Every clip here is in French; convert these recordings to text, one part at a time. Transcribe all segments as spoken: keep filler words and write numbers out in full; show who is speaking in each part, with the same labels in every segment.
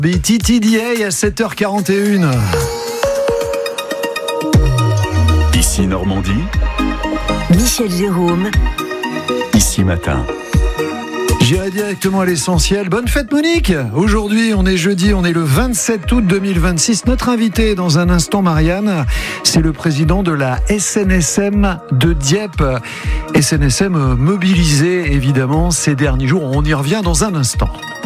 Speaker 1: B T T D A à sept heures quarante et une.
Speaker 2: Ici Normandie.
Speaker 3: Michel Jérôme.
Speaker 2: Ici Matin.
Speaker 1: J'irai directement à l'essentiel. Bonne fête Monique. Aujourd'hui, on est jeudi, on est le vingt-sept août deux mille vingt-six. Notre invité dans un instant, Marianne, c'est le président de la S N S M de Dieppe. S N S M mobilisé évidemment ces derniers jours. On y revient dans un instant.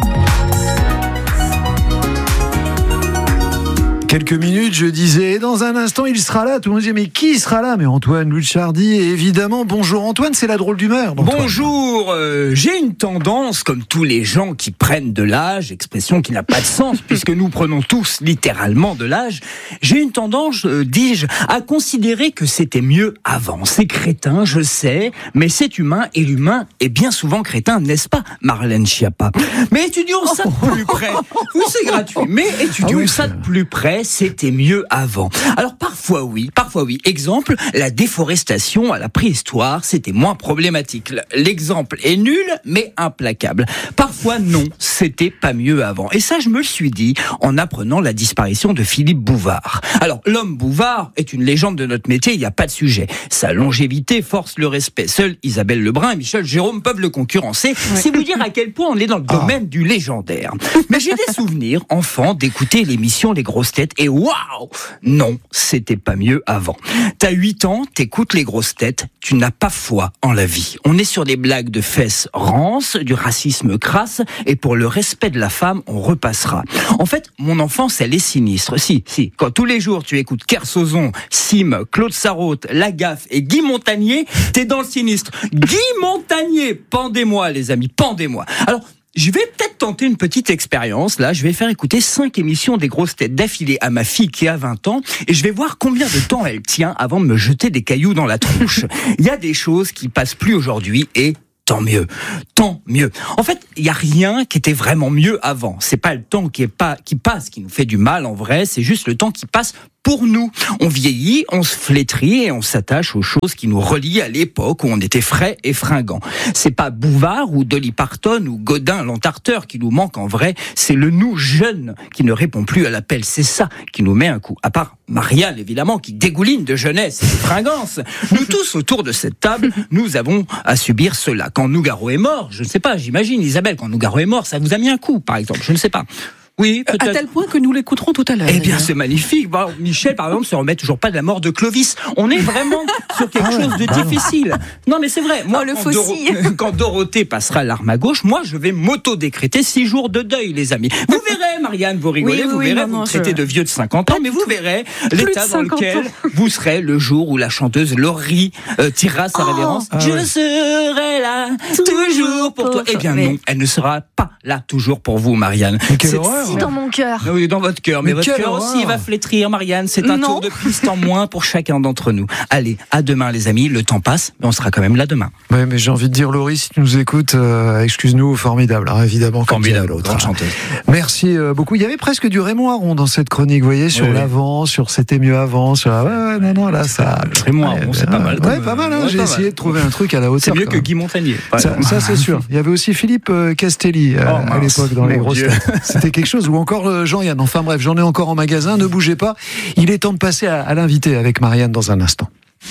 Speaker 1: Quelques minutes, je disais, et dans un instant, il sera là. Tout le monde disait, mais qui sera là ? Mais Antoine Luchardi, évidemment. Bonjour Antoine, c'est la drôle d'humeur. Antoine.
Speaker 4: Bonjour, euh, j'ai une tendance, comme tous les gens qui prennent de l'âge, expression qui n'a pas de sens, puisque nous prenons tous littéralement de l'âge, j'ai une tendance, euh, dis-je, à considérer que c'était mieux avant. C'est crétin, je sais, mais c'est humain, et l'humain est bien souvent crétin, n'est-ce pas, Marlène Schiappa ? Mais étudions ça de plus près. Oui, c'est gratuit, mais étudions ah oui, ça de plus près. C'était mieux avant. Alors parfois oui, parfois oui. Exemple, la déforestation à la préhistoire, c'était moins problématique. L'exemple est nul, mais implacable. Parfois non, c'était pas mieux avant. Et ça, je me le suis dit en apprenant la disparition de Philippe Bouvard. Alors, l'homme Bouvard est une légende de notre métier, il n'y a pas de sujet. Sa longévité force le respect. Seuls Isabelle Lebrun et Michel Jérôme peuvent le concurrencer. Ouais. C'est vous dire à quel point on est dans le domaine ah. du légendaire. Mais j'ai des souvenirs, enfant, d'écouter l'émission Les Grosses Têtes. Et waouh, non, c'était pas mieux avant. T'as huit ans, t'écoutes Les Grosses Têtes, tu n'as pas foi en la vie. On est sur des blagues de fesses rances, du racisme crasse, et pour le respect de la femme, on repassera. En fait, mon enfance, elle est sinistre. Si, si, quand tous les jours tu écoutes Kersozon, Sim, Claude Sarraute, Lagaffe et Guy Montagnier, t'es dans le sinistre. Guy Montagnier, pendez-moi les amis, pendez-moi. Alors, je vais peut-être tenter une petite expérience, là. Je vais faire écouter cinq émissions des Grosses Têtes d'affilée à ma fille qui a vingt ans et je vais voir combien de temps elle tient avant de me jeter des cailloux dans la tronche. Il y a des choses qui passent plus aujourd'hui et tant mieux, tant mieux. En fait, il y a rien qui était vraiment mieux avant. C'est pas le temps qui est pas qui passe qui nous fait du mal en vrai, c'est juste le temps qui passe pour nous. On vieillit, on se flétrit et on s'attache aux choses qui nous relient à l'époque où on était frais et fringants. C'est pas Bouvard ou Dolly Parton ou Godin l'entarteur qui nous manque en vrai, c'est le nous jeune qui ne répond plus à l'appel. C'est ça qui nous met un coup. À part Marianne, évidemment, qui dégouline de jeunesse et de fringance. Nous tous, autour de cette table, nous avons à subir cela. Quand Nougaro est mort, je ne sais pas, j'imagine, Isabelle, quand Nougaro est mort, ça vous a mis un coup, par exemple, je ne sais pas. Oui, peut-être.
Speaker 5: À tel point que nous l'écouterons tout à l'heure.
Speaker 4: Eh bien,
Speaker 5: d'ailleurs.
Speaker 4: c'est magnifique. Bon, Michel, par exemple, se remet toujours pas de la mort de Clovis. On est vraiment sur quelque chose de difficile. Non, mais c'est vrai. Moi,
Speaker 5: oh, le
Speaker 4: quand, Doro... quand Dorothée passera l'arme à gauche, moi, je vais m'auto-décréter six jours de deuil, les amis. Vous verrez, Marianne, vous rigolez,
Speaker 5: oui,
Speaker 4: vous
Speaker 5: oui,
Speaker 4: verrez,
Speaker 5: non,
Speaker 4: vous
Speaker 5: non,
Speaker 4: me traitez
Speaker 5: je...
Speaker 4: de vieux de cinquante ans, mais vous verrez l'état dans lequel
Speaker 5: ans.
Speaker 4: vous serez le jour où la chanteuse Laurie euh, tirera sa oh, révérence. Ah, je ouais. serai là, toujours pour toi. Eh bien, mais... non, elle ne sera pas là, toujours pour vous, Marianne.
Speaker 1: C'est
Speaker 3: si dans mon cœur.
Speaker 4: Oui, dans votre cœur, mais, mais votre cœur
Speaker 1: horreur.
Speaker 4: aussi va flétrir, Marianne. C'est un
Speaker 3: non.
Speaker 4: tour de piste en moins pour chacun d'entre nous. Allez, à demain, les amis. Le temps passe, mais on sera quand même là demain.
Speaker 1: Oui, mais j'ai envie de dire, Laurie, si tu nous écoutes, euh, excuse-nous, formidable, hein, évidemment.
Speaker 4: Formidable, grande chanteuse.
Speaker 1: Merci euh, beaucoup. Il y avait presque du Raymond Aron dans cette chronique, vous voyez, sur oui, l'avant, oui. sur c'était mieux avant, sur la... ouais, non, non, là, ça.
Speaker 4: Raymond Aron, c'est pas mal.
Speaker 1: Ouais, pas mal. Hein, ouais, j'ai essayé mal. de trouver un truc à la hauteur.
Speaker 4: C'est mieux que Guy Montagnier.
Speaker 1: Ça, ça, c'est sûr. Il y avait aussi Philippe Castelli euh, oh, à l'époque dans les grosses. C'était quelque chose. Ou encore euh, Jean-Yann. Enfin bref, j'en ai encore en magasin. Ne bougez pas. Il est temps de passer à, à l'invité avec Marianne dans un instant.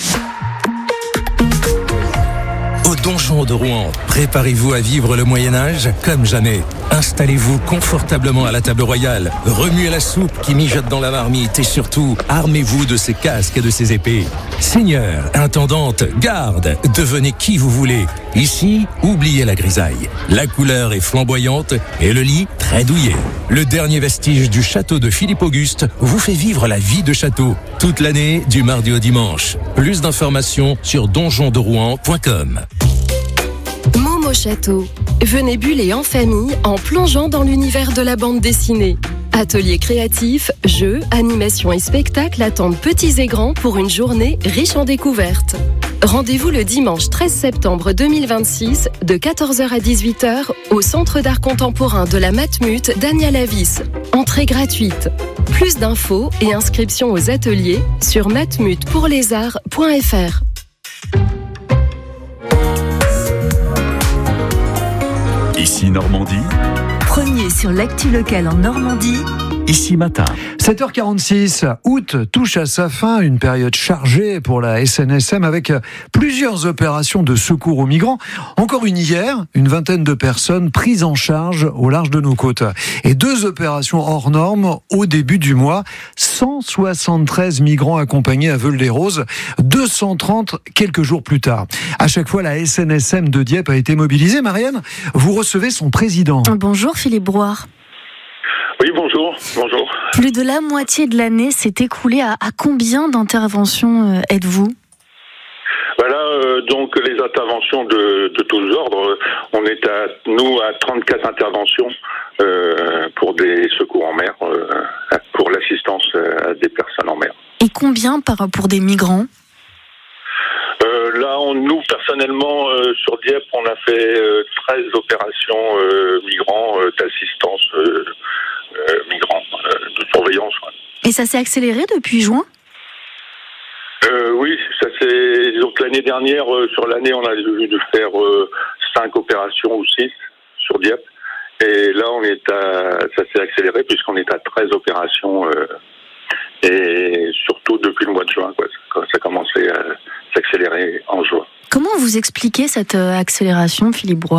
Speaker 6: Au donjon de Rouen, préparez-vous à vivre le Moyen-Âge comme jamais. Installez-vous confortablement à la table royale, remuez la soupe qui mijote dans la marmite et surtout, armez-vous de ces casques et de ces épées. Seigneur, intendante, garde, devenez qui vous voulez. Ici, oubliez la grisaille. La couleur est flamboyante et le lit très douillet. Le dernier vestige du château de Philippe Auguste vous fait vivre la vie de château toute l'année du mardi au dimanche. Plus d'informations sur donjon de rouen point com.
Speaker 7: Momo Château. Venez buller en famille en plongeant dans l'univers de la bande dessinée. Ateliers créatifs, jeux, animations et spectacles attendent petits et grands pour une journée riche en découvertes. Rendez-vous le dimanche treize septembre deux mille vingt-six de quatorze heures à dix-huit heures au Centre d'art contemporain de la Matmut d'Ania Lavis. Entrée gratuite. Plus d'infos et inscriptions aux ateliers sur matmut pour les arts point f r.
Speaker 2: Ici Normandie.
Speaker 3: premier sur l'actu locale en Normandie.
Speaker 2: Ici Matin.
Speaker 1: sept heures quarante-six, août touche à sa fin, une période chargée pour la S N S M avec plusieurs opérations de secours aux migrants. Encore une hier, une vingtaine de personnes prises en charge au large de nos côtes. Et deux opérations hors normes au début du mois. cent soixante-treize migrants accompagnés à Veul-des-Roses, deux cent trente quelques jours plus tard. À chaque fois, la S N S M de Dieppe a été mobilisée. Marianne, vous recevez son président.
Speaker 5: Bonjour Philippe Brouard.
Speaker 8: Oui, bonjour. Bonjour.
Speaker 5: Plus de la moitié de l'année s'est écoulée. À, à combien d'interventions euh, êtes-vous ?
Speaker 8: Voilà, euh, donc les interventions de, de tous ordres, on est à nous à trente-quatre interventions euh, pour des secours en mer, euh, pour l'assistance à des personnes en mer.
Speaker 5: Et combien par, pour des migrants ?
Speaker 8: Euh, là, on, nous, personnellement, euh, sur Dieppe, on a fait euh, treize opérations euh, migrants, euh, d'assistance euh, euh, migrants, euh, de surveillance. Ouais.
Speaker 5: Et ça s'est accéléré depuis juin ?
Speaker 8: euh, Oui, ça c'est. Donc l'année dernière, euh, sur l'année, on a dû faire euh, cinq opérations ou six sur Dieppe. Et là, on est à, ça s'est accéléré puisqu'on est à treize opérations. Euh, et surtout depuis le mois de juin, quoi. Ça, ça a commencé à s'accélérer en juin.
Speaker 5: Comment vous expliquez cette euh, accélération, Philippe Brouard ?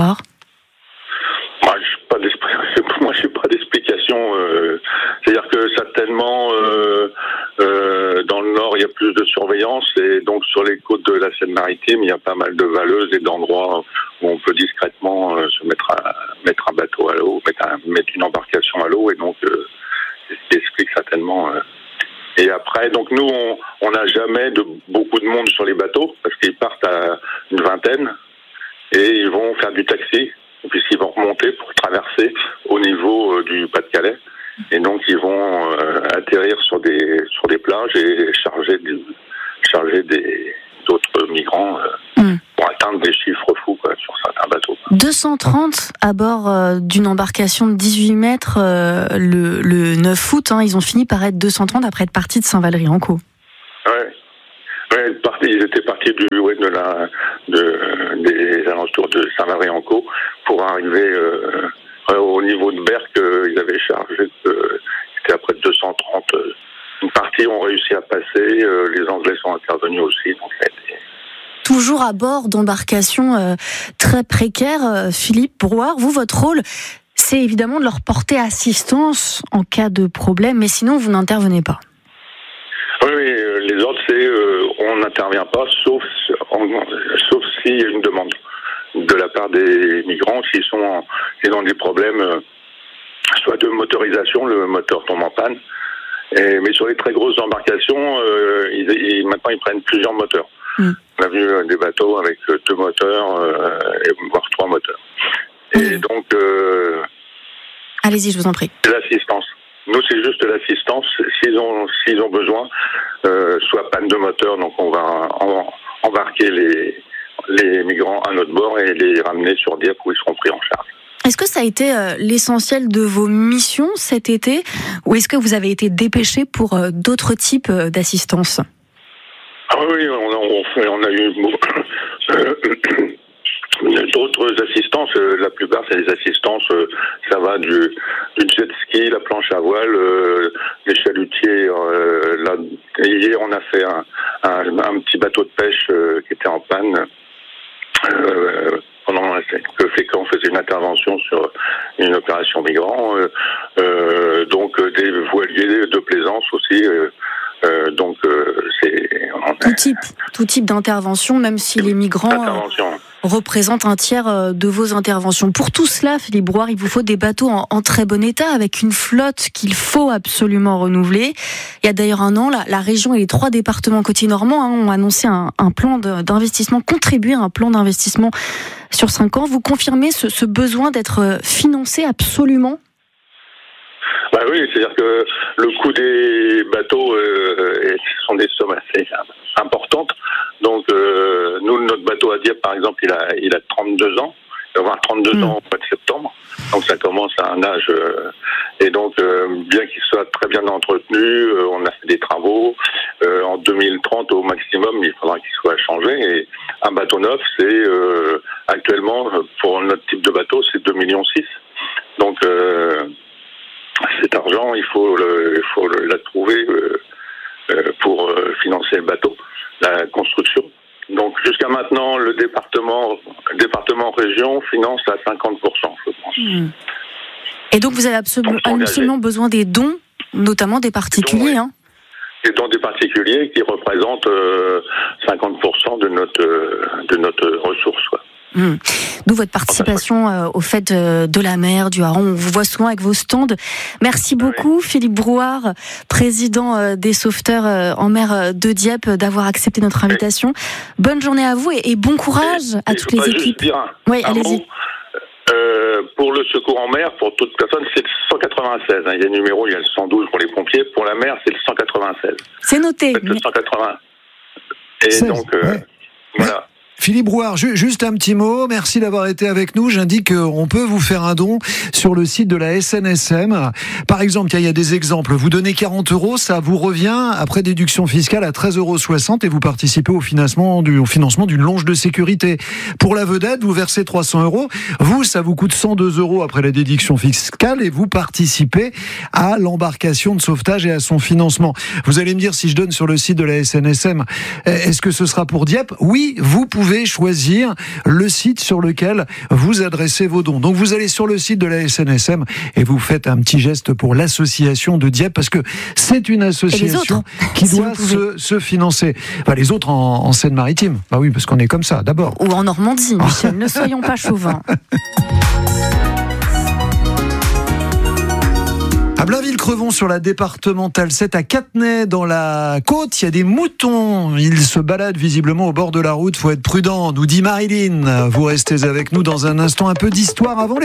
Speaker 8: Moi, je pas moi, je n'ai pas d'explication. Euh, c'est-à-dire que certainement, euh, euh, dans le Nord, il y a plus de surveillance. Et donc, sur les côtes de la Seine-Maritime, il y a pas mal de valeuses et d'endroits où on peut discrètement euh, se mettre, à, mettre un bateau à l'eau, mettre, un, mettre une embarcation à l'eau. Et donc, euh, c'est ce qui explique certainement... Euh, Et après, donc nous, on n'a jamais de beaucoup de monde sur les bateaux parce qu'ils partent à une vingtaine et ils vont faire du taxi puisqu'ils vont remonter pour traverser au niveau euh, du Pas-de-Calais et donc ils vont euh, atterrir sur des sur des plages et charger des, charger des d'autres migrants euh, mmh. pour atteindre des chiffres fous quoi, sur certains bateaux.
Speaker 5: deux cent trente à bord euh, d'une embarcation de dix-huit mètres euh, le, le neuf août. Hein, ils ont fini par être deux cent trente après être partis de Saint-Valery-en-Caux.
Speaker 8: Ouais. Ouais, parti, ils étaient partis du ouais, de la de des alentours de Saint-Valery-en-Caux pour arriver euh, au niveau de Berck. Euh, ils avaient chargé, euh, c'était après deux cent trente. Euh, une partie ont réussi à passer. Euh, les Anglais sont intervenus aussi. Donc ça a été...
Speaker 5: Toujours à bord d'embarcations euh, très précaires, euh, Philippe Brouard, vous, votre rôle, c'est évidemment de leur porter assistance en cas de problème, mais sinon, vous n'intervenez pas.
Speaker 8: Oui, oui euh, les ordres, c'est euh, on n'intervient pas, sauf, en, sauf s'il y a une demande de la part des migrants, s'ils sont en, s'ils ont des problèmes, euh, soit de motorisation, le moteur tombe en panne, et, mais sur les très grosses embarcations, euh, ils, ils, maintenant, ils prennent plusieurs moteurs. Mmh. On a vu euh, des bateaux avec euh, deux moteurs, euh, et, voire trois moteurs. Et mmh. donc... Euh,
Speaker 5: Allez-y, je vous en prie.
Speaker 8: C'est l'assistance. Nous, c'est juste l'assistance. S'ils ont, s'ils ont besoin, euh, soit panne de moteur, donc on va en, embarquer les, les migrants à notre bord et les ramener sur Dieppe où ils seront pris en charge.
Speaker 5: Est-ce que ça a été euh, l'essentiel de vos missions cet été, ou est-ce que vous avez été dépêché pour euh, d'autres types euh, d'assistance ?
Speaker 8: Ah oui, on a, on fait, on a eu d'autres assistances. La plupart, c'est des assistances. Ça va du, du jet ski, la planche à voile, euh, les chalutiers. Euh, là, hier, on a fait un, un, un petit bateau de pêche euh, qui était en panne. Euh, pendant que fait qu'on faisait une intervention sur une opération migrant. Euh, euh, donc des voiliers de plaisance aussi. Euh, Euh, donc euh, c'est on
Speaker 5: tout type, tout type d'intervention, même si les migrants euh, représentent un tiers euh, de vos interventions. Pour tout cela, Philippe Brouard, il vous faut des bateaux en, en très bon état, avec une flotte qu'il faut absolument renouveler. Il y a d'ailleurs un an, la, la région et les trois départements côtiers normands hein, ont annoncé un, un plan de, d'investissement, contribué à un plan d'investissement sur cinq ans. Vous confirmez ce, ce besoin d'être financé absolument ?
Speaker 8: Bah oui, c'est-à-dire que le coût des bateaux euh, sont des sommes assez importantes. Donc, euh, nous, notre bateau à Dieppe, par exemple, il a, il a trente-deux ans. Il va avoir trente-deux mmh. ans au mois de septembre. Donc, ça commence à un âge. Euh, et donc, euh, bien qu'il soit très bien entretenu, euh, on a fait des travaux. Euh, en deux mille trente, au maximum, il faudra qu'il soit changé. Et un bateau neuf, c'est euh, actuellement, pour notre type de bateau, c'est deux virgule six millions. Donc euh, cet argent, il faut, le, il faut le, la trouver euh, euh, pour euh, financer le bateau, la construction. Donc jusqu'à maintenant, le département, le département région finance à cinquante pour cent, je pense.
Speaker 5: Mmh. Et donc vous avez absolument, absolument besoin des dons, notamment des particuliers. Des dons,
Speaker 8: hein. Des dons des particuliers qui représentent euh, cinquante pour cent de notre, de notre ressource. Quoi.
Speaker 5: Mmh. D'où votre participation euh, au fait de, de la mer, du hareng. On vous voit souvent avec vos stands. Merci beaucoup, oui. Philippe Brouard, président euh, des sauveteurs euh, en mer de Dieppe, d'avoir accepté notre invitation. Oui. Bonne journée à vous et, et bon courage et, à et toutes les équipes.
Speaker 8: Dire un,
Speaker 5: oui,
Speaker 8: un
Speaker 5: allez-y.
Speaker 8: Mot, euh, pour le secours en mer, pour toute personne, c'est le cent quatre-vingt-seize. Hein. Il y a le numéro, il y a le cent douze pour les pompiers. Pour la mer, c'est le cent quatre-vingt-seize.
Speaker 5: C'est noté.
Speaker 8: En fait, le cent quatre-vingts. Et seize, donc, euh, ouais. voilà.
Speaker 1: Philippe Brouard, juste un petit mot, merci d'avoir été avec nous. J'indique qu'on peut vous faire un don sur le site de la S N S M. Par exemple, il y a des exemples. Vous donnez quarante euros, ça vous revient après déduction fiscale à treize euros soixante et vous participez au financement, du, au financement d'une longe de sécurité. Pour la vedette, vous versez trois cents euros. Vous, ça vous coûte cent deux euros après la déduction fiscale et vous participez à l'embarcation de sauvetage et à son financement. Vous allez me dire, si je donne sur le site de la S N S M, est-ce que ce sera pour Dieppe ? Oui, vous pouvez choisir le site sur lequel vous adressez vos dons. Donc vous allez sur le site de la S N S M et vous faites un petit geste pour l'association de Dieppe parce que c'est une association qui si doit se, se financer. Enfin, les autres en, en Seine-Maritime. Bah oui, parce qu'on est comme ça d'abord.
Speaker 5: Ou en Normandie, Michel. Ne soyons pas chauvins.
Speaker 1: À Blainville-Crevon sur la départementale sept, à Catenay dans la Côte, il y a des moutons. Ils se baladent visiblement au bord de la route. Faut être prudent, nous dit Marilyn. Vous restez avec nous dans un instant. Un peu d'histoire avant les